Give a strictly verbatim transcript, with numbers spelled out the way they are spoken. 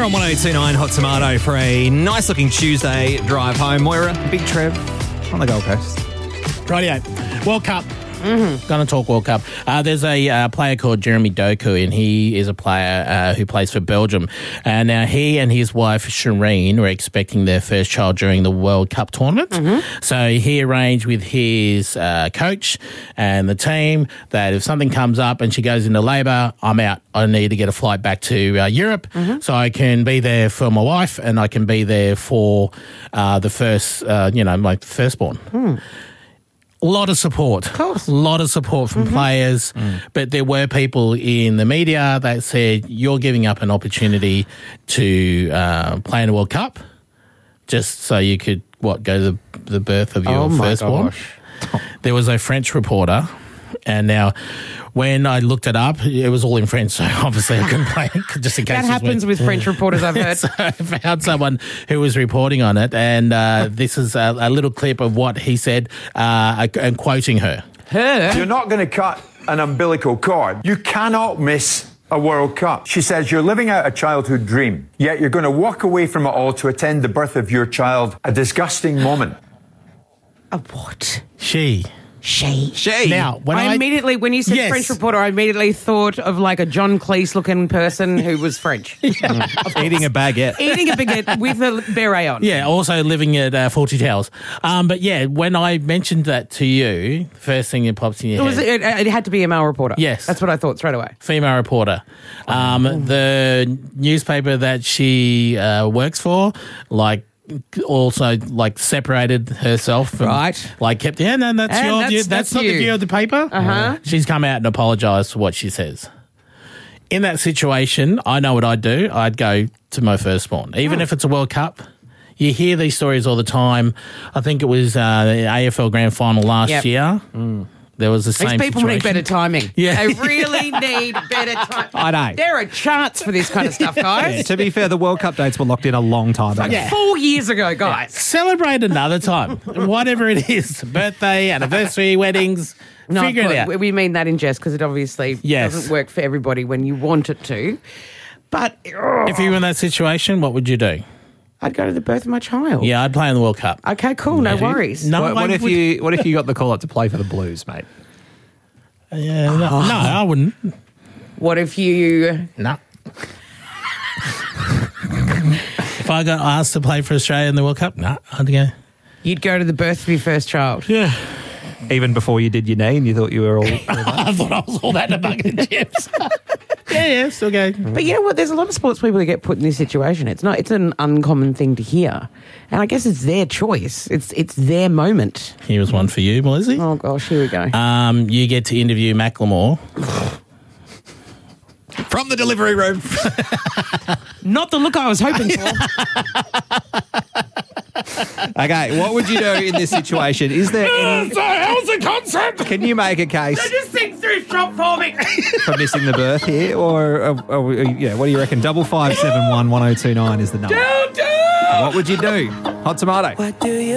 on one oh two nine Hot Tomato for a nice looking Tuesday drive home. Moira, Big Trev on the Gold Coast. Rightio. World Cup. Mm-hmm. Going to talk World Cup. Uh, there's a uh, player called Jeremy Doku, and he is a player uh, who plays for Belgium. And now he and his wife, Shireen, were expecting their first child during the World Cup tournament. Mm-hmm. So he arranged with his uh, coach and the team that if something comes up and she goes into labour, I'm out. I need to get a flight back to uh, Europe mm-hmm. so I can be there for my wife and I can be there for uh, the first, uh, you know, my firstborn. Mm. A lot of support. Of course. A lot of support from mm-hmm. players. Mm. But there were people in the media that said, you're giving up an opportunity to uh, play in a World Cup just so you could, what, go to the, the birth of your oh my firstborn? Gosh. There was a French reporter, and now when I looked it up, it was all in French, so obviously I couldn't play it, just in case. That happens with French reporters, I've heard. So I found someone who was reporting on it, and uh, this is a, a little clip of what he said, uh, and quoting her. Her? You're not going to cut an umbilical cord. You cannot miss a World Cup. She says you're living out a childhood dream, yet you're going to walk away from it all to attend the birth of your child. A disgusting moment. A what? She... She. She. Now, when I, I immediately, when you said yes. French reporter, I immediately thought of like a John Cleese-looking person who was French. Eating a baguette. Eating a baguette with a beret on. Yeah, also living at uh, Forty Towers. Um, but yeah, when I mentioned that to you, first thing that pops in your It, was, head. it, it had to be a male reporter. Yes. That's what I thought straight away. Female reporter. Um, oh. The newspaper that she uh, works for, like, also like separated herself from, right, like kept yeah no that's and your that's, view that's, that's not you. the view of the paper. Uh-huh. She's come out and apologised for what she says. In that situation, I know what I'd do. I'd go to my firstborn, even oh. if it's a World Cup. You hear these stories all the time. I think it was uh, the A F L Grand Final last yep. year. Mm. There was the These same people situation. need better timing. Yeah. They really need better timing. I know. There are charts for this kind of stuff, guys. Yeah, to be fair, the World Cup dates were locked in a long time ago. Yeah. Four years ago, guys. Yeah. Celebrate another time. Whatever it is. Birthday, anniversary, weddings. No, figure it out. We mean that in jest because it obviously yes. doesn't work for everybody when you want it to. But oh, if you were in that situation, what would you do? I'd go to the birth of my child. Yeah, I'd play in the World Cup. Okay, cool. No worries. No, what, what if would... you what if you got the call up to play for the Blues, mate? Yeah, no, oh. no, I wouldn't. What if you... No. If I got asked to play for Australia in the World Cup, no, I'd go. You'd go to the birth of your first child? Yeah. Even before you did your knee and you thought you were all... I thought I was all that in a bucket of chips. yeah, yeah, still go. But you know what? There's a lot of sports people that get put in this situation. It's not. It's an uncommon thing to hear. And I guess it's their choice. It's it's their moment. Here's one for you, Melissa. Oh, gosh, here we go. Um, you get to interview Macklemore. From the delivery room. Not the look I was hoping for. Okay, what would you do in this situation? Is there any... So how's the concept? Can you make a case... So just think through shop for me. ...for missing the birth here? Or, or, or, yeah, what do you reckon? Double five seven one one oh two nine is the number. Down, down. What would you do? Hot tomato. What do you